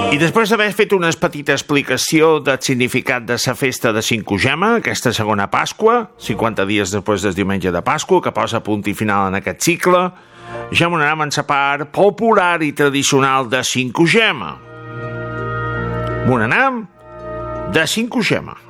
I després d'haver fet una petita explicació del significat de la festa de Cinquagema, aquesta segona Pasqua, 50 dies després del diumenge de Pasqua, que posa punt i final en aquest cicle, ja m'anem en la part popular i tradicional de Cinquagema. M'anem de Cinquagema.